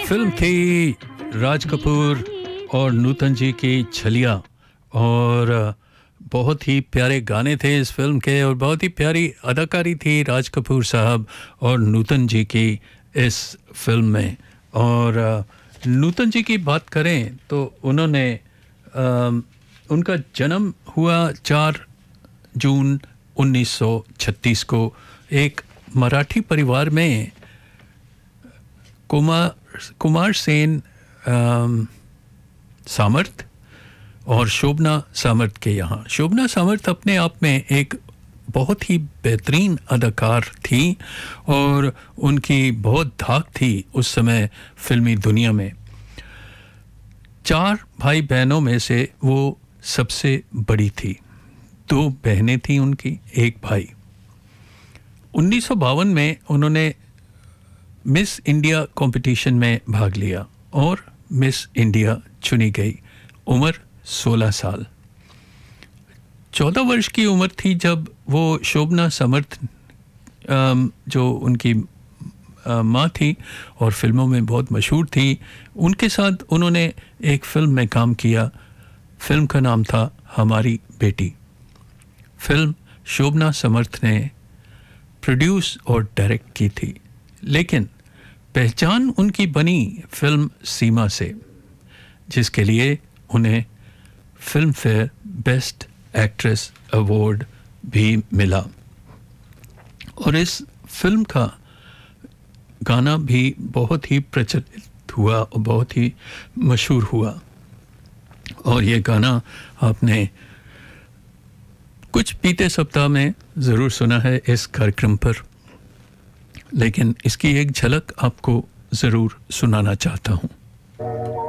Film थी राज कपूर और नूतन जी की छलिया, और बहुत ही प्यारे गाने थे इस फिल्म के, और बहुत ही प्यारी अदाकारी थी राज कपूर साहब और नूतन जी की इस फिल्म में। और नूतन जी की बात करें तो उन्होंने उनका जन्म हुआ 4 जून 1936 को एक मराठी परिवार में कुमार सेन सामर्थ और शोभना सामर्थ के यहाँ। शोभना सामर्थ अपने आप में एक बहुत ही बेहतरीन अदाकार थी और उनकी बहुत धाक थी उस समय फिल्मी दुनिया में। 4 भाई बहनों में से वो सबसे बड़ी थी। 2 बहनें थी उनकी, 1 भाई। 1952 में उन्होंने मिस इंडिया कंपटीशन में भाग लिया और मिस इंडिया चुनी गई। उम्र 16 साल। 14 वर्ष की उम्र थी जब वो शोभना समर्थ, जो उनकी माँ थी और फिल्मों में बहुत मशहूर थी, उनके साथ उन्होंने एक फिल्म में काम किया। फिल्म का नाम था हमारी बेटी। फिल्म शोभना समर्थ ने प्रोड्यूस और डायरेक्ट की थी, लेकिन पहचान उनकी बनी फिल्म सीमा से, जिसके लिए उन्हें film fair best actress award भी मिला। और इस फिल्म का गाना भी बहुत ही प्रचलित हुआ और बहुत ही मशहूर हुआ। और ये गाना आपने कुछ बीते सप्ताह में ज़रूर सुना है इस कार्यक्रम पर, लेकिन इसकी एक झलक आपको ज़रूर सुनाना चाहता हूँ।